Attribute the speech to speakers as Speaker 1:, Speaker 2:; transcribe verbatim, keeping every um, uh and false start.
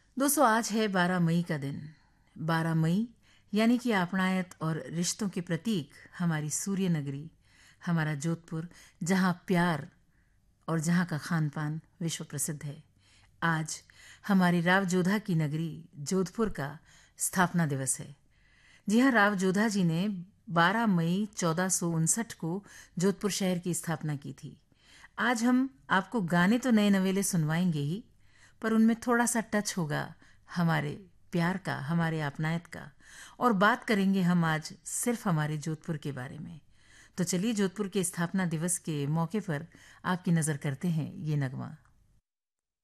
Speaker 1: दोस्तों, आज है बारह मई का दिन। बारह मई यानी कि अपनायत और रिश्तों के प्रतीक हमारी सूर्य नगरी, हमारा जोधपुर, जहां प्यार और जहां का खान पान विश्व प्रसिद्ध है। आज हमारी राव जोधा की नगरी जोधपुर का स्थापना दिवस है। जी हाँ, राव जोधा जी ने बारह मई चौदह सौ उनसठ को जोधपुर शहर की स्थापना की थी। आज हम आपको गाने तो नए नवेले सुनवाएंगे ही, पर उनमें थोड़ा सा टच होगा हमारे प्यार का, हमारे अपनायत का। और बात करेंगे हम आज सिर्फ हमारे जोधपुर के बारे में। तो चलिए जोधपुर के स्थापना दिवस के मौके पर आपकी नजर करते हैं ये नगमा।